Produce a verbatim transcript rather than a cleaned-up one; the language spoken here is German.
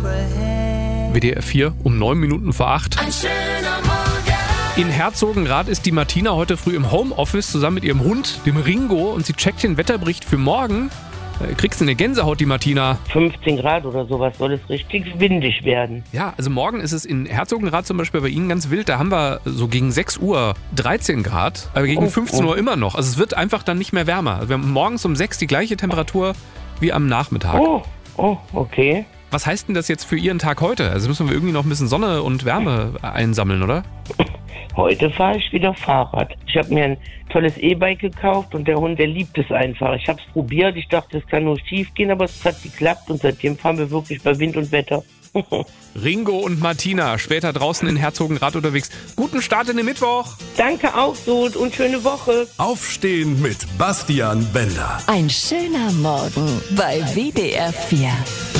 W D R vier um neun Minuten vor acht. Ein schöner Morgen. In Herzogenrath ist die Martina heute früh im Homeoffice zusammen mit ihrem Hund, dem Ringo, und sie checkt den Wetterbericht für morgen. Äh, Kriegst du eine Gänsehaut, die Martina? fünfzehn Grad oder sowas, soll es richtig windig werden. Ja, also morgen ist es in Herzogenrath zum Beispiel bei Ihnen ganz wild. Da haben wir so gegen sechs Uhr dreizehn Grad, aber gegen Oh, fünfzehn oh. Uhr immer noch. Also es wird einfach dann nicht mehr wärmer. Also wir haben morgens um sechs die gleiche Temperatur wie am Nachmittag. Oh, oh, okay. Was heißt denn das jetzt für Ihren Tag heute? Also müssen wir irgendwie noch ein bisschen Sonne und Wärme einsammeln, oder? Heute fahre ich wieder Fahrrad. Ich habe mir ein tolles E-Bike gekauft und der Hund, der liebt es einfach. Ich habe es probiert, ich dachte, es kann nur schief gehen, aber es hat geklappt und seitdem fahren wir wirklich bei Wind und Wetter. Ringo und Martina, später draußen in Herzogenrath unterwegs. Guten Start in den Mittwoch! Danke auch so und schöne Woche. Aufstehen mit Bastian Bender. Ein schöner Morgen bei W D R vier.